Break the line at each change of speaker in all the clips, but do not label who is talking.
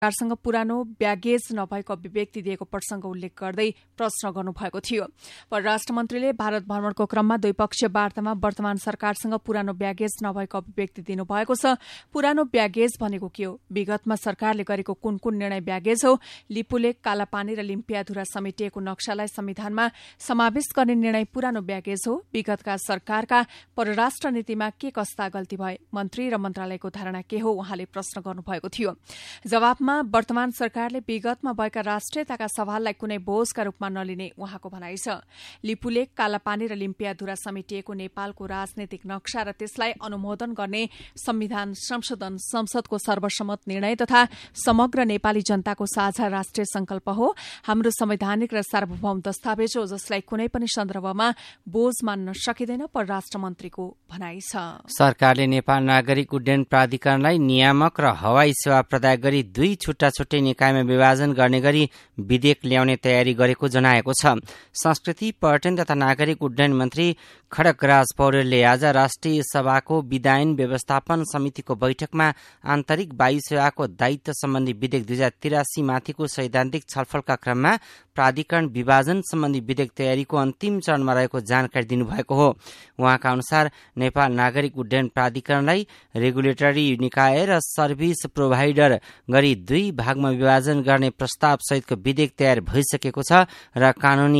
सरकारसँग पुरानो ब्यागेज नभएको अभिव्यक्ति दिएको प्रसंग उल्लेख गर्दै प्रश्न गर्नुभएको थियो। परराष्ट्र मन्त्रीले भारत भ्रमणको क्रममा द्विपक्षीय वार्तामा वर्तमान सरकारसँग पुरानो ब्यागेज नभएको अभिव्यक्ति दिनुभएको छ। पुरानो ब्यागेज भनेको के हो? विगतमा सरकारले गरेको कुन कुन निर्णय ब्यागेज हो? लिपुलेक, कालापानी र लिम्पियाधुरा समेटिएको नक्सालाई संविधानमा समावेश गर्ने निर्णय पुरानो ब्यागेज हो। विगतका सरकारका परराष्ट्र नीतिमा के कस्ता गल्ती भए? मन्त्री र मन्त्रालयको धारणा के हो? उहाँले प्रश्न गर्नुभएको थियो। जवाफमा वर्तमान सरकारले विगतमा भएका राष्ट्रियताका सवाललाई कुनै बोझका रूपमा नलिने उहाँको भनाइ छ। लिपुलेक, कालापानी र लिम्पियाधुरा समेटिएको नेपालको राजनैतिक नक्सा र त्यसलाई अनुमोदन गर्ने संविधान संशोधन संसदको सर्वसम्मत निर्णय तथा समग्र नेपाली जनताको साझा राष्ट्रिय संकल्प हो। हाम्रो संवैधानिक र सार्वभौम दस्तावेज हो, जसलाई कुनै पनि सन्दर्भमा बोझ मान्न सकिँदैन, परराष्ट्र मन्त्रीको भनाइ छ।
सरकारले नेपाल नागरिक उड्डयन प्राधिकरणलाई नियामक र हवाई सेवा प्रदाय गरी दुई छुट्टा छुट्टै निकायमा विभाजन गर्ने गरी विधेयक ल्याउने तयारी गरेको जनाएको छ। संस्कृति, पर्यटन तथा नागरिक उड्डयन मन्त्री खड्गराज पौडेलले आज राष्ट्रिय सभाको विधायन व्यवस्थापन समितिको बैठकमा आन्तरिक वायु सेवाको दायित्व सम्बन्धी विधेयक 2083 माथिको सैद्धान्तिक छलफलका क्रममा प्राधिकरण विभाजन सम्बन्धी विधेयक तयारीको अन्तिम चरणमा रहेको जानकारी दिनुभएको हो। उहाँका अनुसार नेपाल नागरिक उड्डयन प्राधिकरणलाई रेगुलेटरी निकाय र सर्भिस प्रोभाइडर गरी दुई भागमा विभाजन गर्ने प्रस्ताव सहितको विधेयक तयार भइसकेको छ र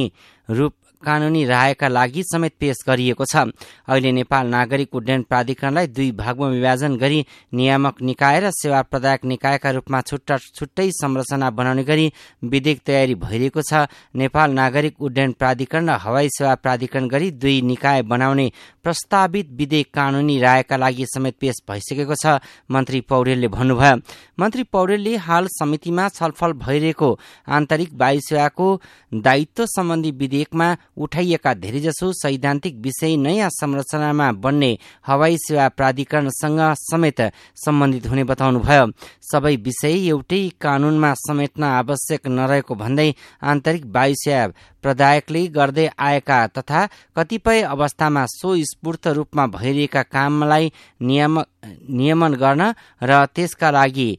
कानूनी रायका लागि समेत पेश गरिएको छ। अहिले नेपाल नागरिक उड्डयन प्राधिकरणलाई दुई भागमा विभाजन गरी नियामक निकाय र सेवा प्रदायक निकायका रूपमा छुट्टै संरचना बनाउने गरी विधेयक तयारी भइरहेको छ। नेपाल नागरिक उड्डयन प्राधिकरण र हवाई सेवा प्राधिकरण गरी दुई निकाय बनाउने प्रस्तावित विधेयक कानूनी रायका लागि समेत पेश भइसकेको छ, मन्त्री पौडेलले भन्नुभयो। मन्त्री पौडेलले हाल समितिमा छलफल भइरहेको आन्तरिक वायु सेवाको दायित्व सम्बन्धी विधेयकमा उठाइएका धेरैजसो सैद्धान्तिक विषय नयाँ संरचनामा बन्ने हवाई सेवा प्राधिकरणसँग समेत सम्बन्धित हुने बताउनुभयो। सबै विषय एउटै कानूनमा समेट्न आवश्यक नरहेको भन्दै आन्तरिक वायु सेवा प्रदायकले गर्दै आएका तथा कतिपय अवस्थामा स्वस्फूर्त रूपमा भइरहेका कामलाई नियमन गर्न र त्यसका लागि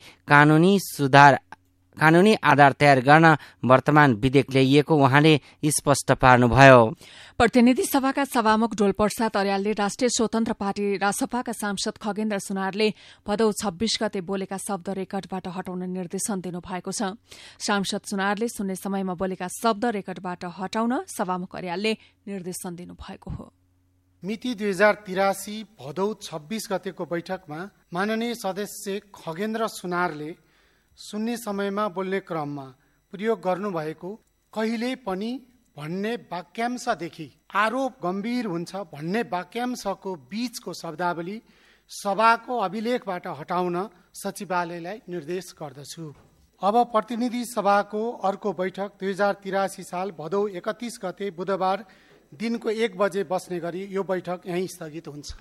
कानूनी आधार तयार गर्न वर्तमान विधेयक ल्याइएको उहाँले स्पष्ट पार्नुभयो।
प्रतिनिधि सभाका सभामुख ढोलप्रसाद अर्यालले राष्ट्रिय स्वतन्त्र पार्टी रासपाका सांसद खगेन्द्र सुनारले भदौ 26 गते बोलेका शब्द रेकर्डबाट हटाउन निर्देशन दिनुभएको छ। सांसद सुनारले सुन्ने समयमा बोलेका शब्द रेकर्डबाट हटाउन सभामुख अर्यालले निर्देशन दिनुभएको हो।
मिति 2083 भदौ 26 गतेको बैठकमा माननीय सदस्य खगेन्द्र सुनारले सुन्ने समयमा बोल्ने क्रममा प्रयोग गर्नुभएको कहिले पनि भन्ने वाक्यांशदेखि आरोप गम्भीर हुन्छ भन्ने वाक्यांशको बीचको शब्दावली सभाको अभिलेखबाट हटाउन सचिवालयलाई निर्देश गर्दछु। अब प्रतिनिधि सभाको अर्को बैठक 2083 साल भदौ 31 गते बुधबार दिनको 1 बजे बस्ने गरी यो बैठक यहीँ स्थगित हुन्छ।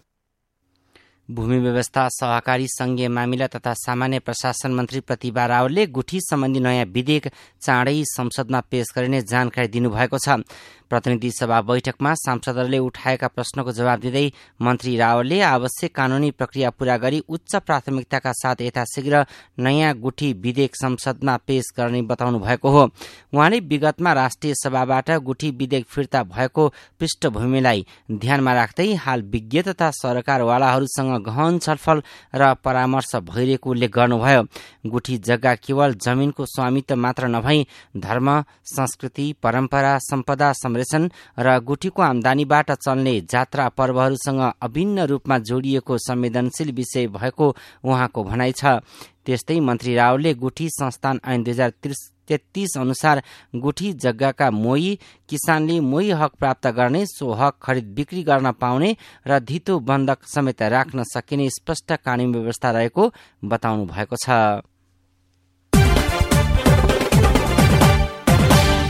भूमि व्यवस्था, सहकारी संघीय मामिला तथा सामान्य प्रशासन मन्त्री प्रतिभा रावलले गुठी सम्बन्धी नयाँ विधेयक चाँडै संसदमा पेश गरिने जानकारी दिनुभएको छ। प्रतिनिधि सभा बैठकमा सांसदहरूले उठाएका प्रश्नको जवाब दिँदै मन्त्री रावलले आवश्यक कानूनी प्रक्रिया पूरा गरी उच्च प्राथमिकताका साथ यथाशीघ्र नयाँ गुठी विधेयक संसदमा पेश गर्ने बताउनु भएको हो। उहाँले विगतमा राष्ट्रिय सभाबाट गुठी विधेयक फिर्ता भएको पृष्ठभूमिलाई ध्यानमा राख्दै हाल विज्ञ तथा सरकारवालाहरूसँग गहन छलफल र परामर्श भइरहेको उल्लेख गर्नुभयो। गुठी जग्गा केवल जमिनको स्वामित्व मात्र नभई धर्म, संस्कृति, परम्परा, सम्पदा र गुठीको आमदानीबाट चल्ने जात्रा पर्वहरूसँग अभिन्न रूपमा जोडिएको संवेदनशील विषय भएको उहाँको भनाइ छ। त्यस्तै मन्त्री रावलले गुठी संस्थान ऐन 2033 अनुसार गुठी जग्गाका मोही किसानले मोही हक प्राप्त गर्ने, सो हक खरिद बिक्री गर्न पाउने र धितो बन्धक समेत राख्न सकिने स्पष्ट कानूनी व्यवस्था रहेको बताउनु भएको छ।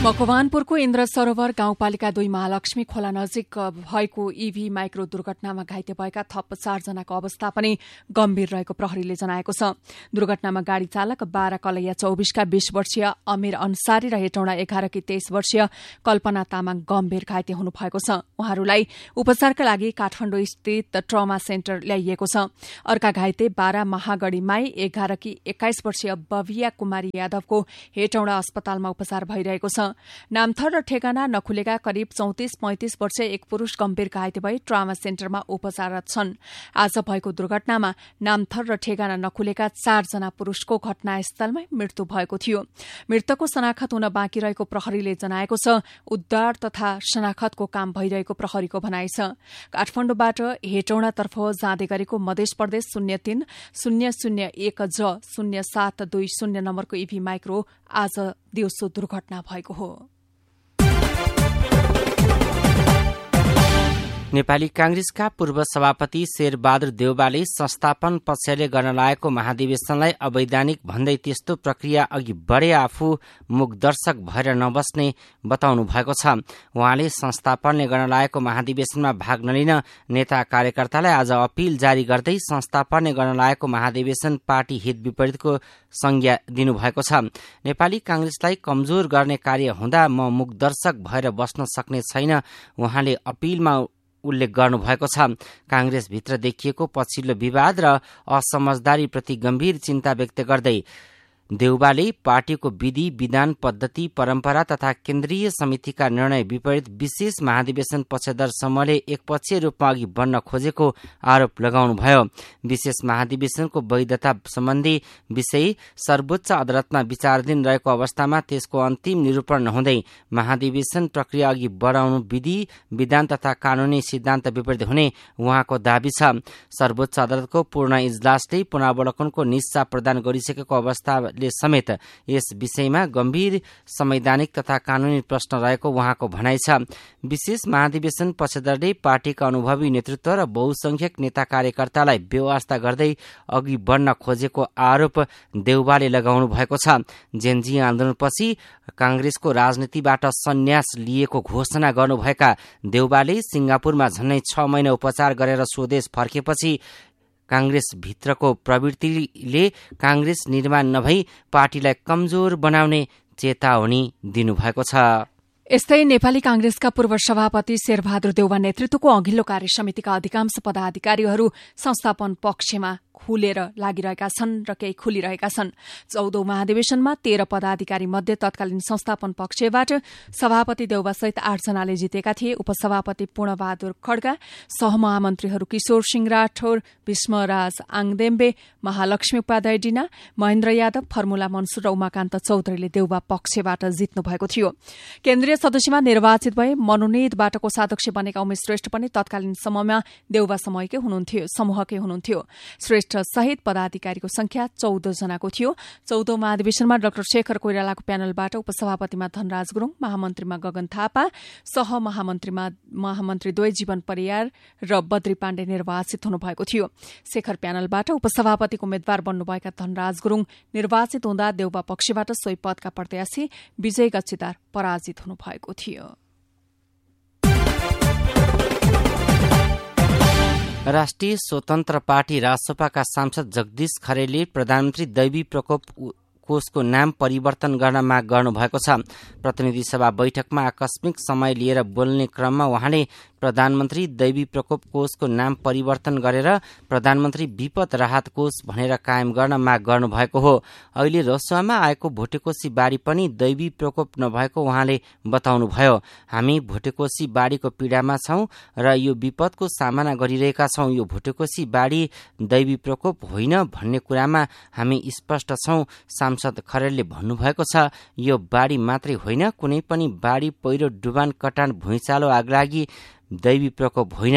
मकवानपुरको इन्द्र सरोवर गाउँपालिका 2 महालक्ष्मी खोला नजिक भएको ईभी माइक्रो दुर्घटनामा घाइते भएका थप 4 जनाको अवस्था पनि गम्भीर रहेको प्रहरीले जनाएको छ। दुर्घटनामा गाड़ी चालक 12 कलैया 24 का 20 वर्षीय अमीर अन्सारी र हेटौँडा 11 की 23 वर्षीय कल्पना तामाङ गम्भीर घाइते हुनु भएको छ। उहाँहरूलाई उपचारका लागि काठमाडौँ स्थित ट्रमा सेन्टर ल्याइएको छ। अर्का घाइते 12 महागढ़ीमाई 11 की 21 वर्षीय बविया कुमारी यादवको हेटौँडा अस्पतालमा उपचार भइरहेको छ। नामथर र ठेगाना नखुलेका करिब 34-35 वर्षीय एक पुरूष गम्भीर घाइते भई ट्रामा सेन्टरमा उपचाररत छन्। आज भएको दुर्घटनामा नामथर र ठेगाना नखुलेका 4 जना पुरूषको घटनास्थलमै मृत्यु भएको थियो। मृतकको शनाखत हुन बाँकी रहेको प्रहरीले जनाएको छ। उद्धार तथा शनाखतको काम भइरहेको प्रहरीको भनाइ छ। काठमाडौँबाट हेटौँडातर्फ जाँदै गरेको मध्य प्रदेश 03-001 ज 0720 नम्बरको ईभी माइक्रो आज दिउँसो दुर्घटना भएको हो।
नेपाली कांग्रेसका पूर्व सभापति शेरबहादुर देउवाले संस्थापन पक्षले गर्न लागेको महाधिवेशनलाई अवैधानिक भन्दै त्यस्तो प्रक्रिया अघि बढे आफू मुखदर्शक भएर नबस्ने बताउनु भएको छ। उहाँले संस्थापनले गर्न लागेको महाधिवेशनमा भाग नलिन नेता कार्यकर्तालाई आज अपील जारी गर्दै संस्थापनले गर्न लागेको महाधिवेशन पार्टी हित विपरीतको संज्ञा दिनुभएको छ। नेपाली कांग्रेसलाई कमजोर गर्ने कार्य हुँदा म मुखदर्शक भएर बस्न सक्ने छैन उहाँले अपीलमा उल्लेख गर्नुभएको छ। कांग्रेसभित्र देखिएको पछिल्लो विवाद र असमझदारीप्रति गम्भीर चिन्ता व्यक्त गर्दै देउवाले पार्टीको विधि विधान पद्धति परम्परा तथा केन्द्रीय समितिका निर्णय विपरीत विशेष महाधिवेशन पक्षधर समूहले एकपक्षीय रूपमा अघि बढ्न खोजेको आरोप लगाउनुभयो। विशेष महाधिवेशनको वैधता सम्बन्धी विषय सर्वोच्च अदालतमा विचाराधीन रहेको अवस्थामा त्यसको अन्तिम निरूपण नहुँदै महाधिवेशन प्रक्रिया अघि बढाउनु विधि विधान तथा कानूनी सिद्धान्त विपरीत हुने उहाँको दावी छ। सर्वोच्च अदालतको पूर्ण इजलासले पुनरावलोकनको निस्सा प्रदान गरिसकेको अवस्था समेत यस विषयमा गम्भीर संवैधानिक तथा कानूनी प्रश्न रहेको उहाँको भनाइ छ। विशेष महाधिवेशन पक्षधरले पार्टीका अनुभवी नेतृत्व र बहुसंख्यक नेता कार्यकर्तालाई बेवास्ता गर्दै अघि बढ्न खोजेको आरोप देउवाले लगाउनु भएको छ। जेनजी आन्दोलनपछि कांग्रेसको राजनीतिबाट सन्यास लिएको घोषणा गर्नुभएका देउवाले सिंगापुरमा झन्नै 6 महिना उपचार गरेर स्वदेश फर्केपछि कांग्रेस भित्रको प्रवृत्तिले कांग्रेस निर्माण नभई पार्टीलाई कमजोर बनाउने चेतावनी दिनुभएको छ।
यस्तै नेपाली कांग्रेसका पूर्व सभापति शेरबहादुर देउवा नेतृत्वको अघिल्लो कार्य समितिका अधिकांश पदाधिकारीहरू संस्थापन पक्षमा खुलेर लागिरहेका छन् र केही खुलिरहेका छन्। 14औं महाधिवेशनमा 13 पदाधिकारी मध्ये तत्कालीन संस्थापन पक्षबाट सभापति देउवासहित 8 जनाले जितेका थिए। उपसभापति पूर्णबहादुर खड्गा, सहमहामन्त्रीहरू किशोर सिंह राठौर, भीष्मराज आङदेम्बे, महालक्ष्मी उपाध्याय डिना, महेन्द्र यादव, फर्मुला मन्सुर र उमाकान्त चौधरीले देउवा पक्षबाट जित्नु भएको थियो। केन्द्रीय सदस्यमा निर्वाचित भए मनोनितबाट कोषाध्यक्ष बनेका उमेश श्रेष्ठ पनि तत्कालीन समयमा देउवा समूहकै हुनुहुन्थ्यो। श्रेष्ठ सहित पदाधिकारीको संख्या 14 जनाको थियो। 14औं महाधिवेशनमा डाक्टर शेखर कोइरालाको प्यानलबाट उपसभापतिमा धनराज गुरूङ, महामन्त्रीमा गगन थापा, महामन्त्री द्वय जीवन परियार र बद्री पाण्डे निर्वाचित हुनुभएको थियो। शेखर प्यानलबाट उपसभापतिको उम्मेद्वार बन्नुभएका धनराज गुरूङ निर्वाचित हुँदा देउवा पक्षबाट सोही पदका प्रत्याशी विजय गच्छीदार पराजित हुनुभएको थियो।
राष्ट्रिय स्वतन्त्र पार्टी राजसपाका सांसद जगदीश खरेलले प्रधानमन्त्री दैवी प्रकोप कोषको नाम परिवर्तन गर्न माग गर्नुभएको छ। प्रतिनिधि सभा बैठकमा आकस्मिक समय लिएर बोल्ने क्रममा उहाँले प्रधानमन्त्री दैवी प्रकोप कोषको नाम परिवर्तन गरेर प्रधानमन्त्री विपद राहत कोष भनेर कायम गर्न माग गर्नुभएको हो। अहिले रसुवामा आएको भोटेकोशी बाढी पनि दैवी प्रकोप नभएको उहाँले बताउनुभयो। हामी भोटेकोशी बाढीको पीडामा छौं र यो विपदको सामना गरिरहेका छौं। यो भोटेकोशी बाढी दैवी प्रकोप होइन भन्ने कुरामा हामी स्पष्ट छौं, सांसद खरेलले भन्नुभएको छ। यो बाढी मात्रै होइन, कुनै पनि बाढी, पहिरो, डुबान, कटान, भुइँचालो, आगलागी दैवी प्रकोप होइनन्।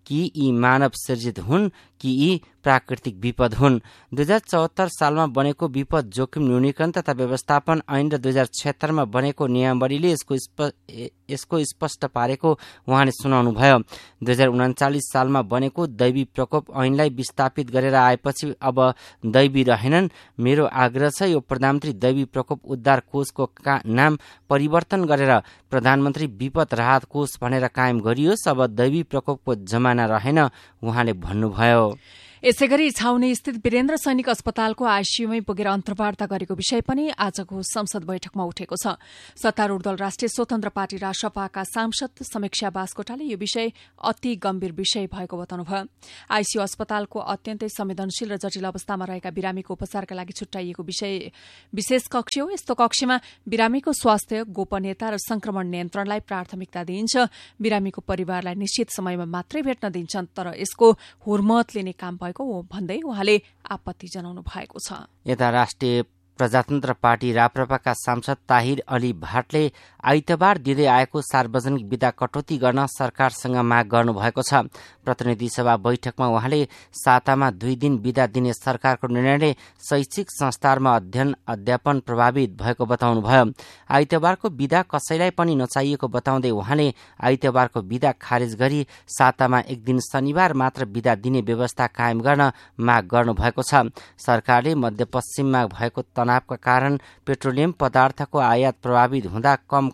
कि यी मानव सिर्जित हुन् कि यी प्राकृतिक विपद हुन्। 2074 सालमा बनेको विपद जोखिम न्यूनीकरण तथा व्यवस्थापन ऐन र 2076 मा बनेको नियमावलीले यसको स्पष्ट पारेको उहाँले सुनाउनुभयो। 2039 सालमा बनेको दैवी प्रकोप ऐनलाई विस्थापित गरेर आएपछि अब दैवी रहेनन्। मेरो आग्रह छ यो प्रधानमन्त्री दैवी प्रकोप उद्धार कोषको नाम परिवर्तन गरेर प्रधानमन्त्री विपद राहत कोष भनेर कायम गरियोस्। अब दैवी प्रकोपको जमाना रहेन उहाँले भन्नुभयो।
यसैगरी छाउनी स्थित वीरेन्द्र सैनिक अस्पतालको आईसीयूमै पुगेर अन्तर्वार्ता गरेको विषय पनि आजको संसद बैठकमा उठेको छ। सत्तारूढ़ दल राष्ट्रिय स्वतन्त्र पार्टी रासपाका सांसद समीक्षा बास्कोटाले यो विषय अति गम्भीर विषय भएको बताउनुभयो। आईसीयू अस्पतालको अत्यन्तै संवेदनशील र जटिल अवस्थामा रहेका बिरामीको उपचारका लागि छुट्याइएको विशेष कक्ष हो। यस्तो कक्षमा बिरामीको स्वास्थ्य, गोपनीयता र संक्रमण नियन्त्रणलाई प्राथमिकता दिइन्छ। बिरामीको परिवारलाई निश्चित समयमा मात्रै भेट्न दिन्छन्, तर यसको हुर्मत लिने काम भन्दै उहाँले आपत्ति जनाउनु भएको छ।
यता राष्ट्रिय प्रजातन्त्र पार्टी राप्रपाका सांसद ताहिर अली भाटले आइतबार दिँदै आएको सार्वजनिक बिदा कटौती गर्न सरकारसँग माग गर्नुभएको छ। प्रतिनिधि सभा बैठकमा उहाँले सातामा 2 दिन बिदा दिने सरकारको निर्णयले शैक्षिक संस्थानमा अध्ययन अध्यापन प्रभावित भएको बताउनुभयो। आइतबारको बिदा कसैलाई पनि नचाहिएको बताउँदै उहाँले आइतबारको बिदा खारेज गरी सातामा 1 दिन शनिबार मात्र बिदा दिने व्यवस्था कायम गर्न माग गर्नुभएको छ। सरकारले मध्यपश्चिममा भएको तनावका कारण पेट्रोलियम पदार्थको आयात प्रभावित हुँदा कम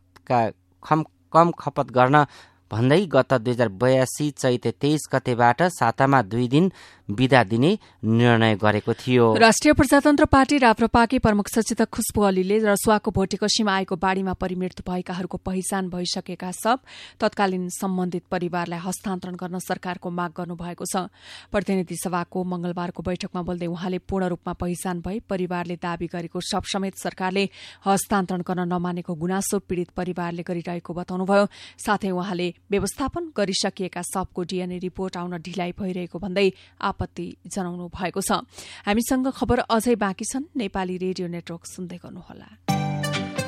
खपत गर्न भन्दै गत 2082 चैत 23 गतेबाट सातामा 2 दिन बिदा दिने निर्णय गरेको थियो।
राष्ट्रिय प्रजातन्त्र पार्टी राप्रपाकी प्रमुख सचेतक खुशबु अलीले रसुवाको भोटेकसीमा आएको बाढ़ीमा परिमृत्यु भएकाहरूको पहिचान भइसकेका शव तत्कालीन सम्बन्धित परिवारलाई हस्तान्तरण गर्न सरकारको माग गर्नुभएको छ। प्रतिनिधि सभाको मंगलबारको बैठकमा बोल्दै उहाँले पूर्ण रूपमा पहिचान भई परिवारले दावी गरेको शव समेत सरकारले हस्तान्तरण गर्न नमानेको गुनासो पीड़ित परिवारले गरिरहेको बताउनुभयो। साथै उहाँले व्यवस्थापन गरिसकिएका शवको डीएनए रिपोर्ट आउन ढिलाइ भइरहेको भन्दै आपत्ति जनाउनु भएको छ। हामीसँग खबर अझै बाँकी छन्। नेपाली रेडियो नेटवर्क सुन्दै गर्नुहोला।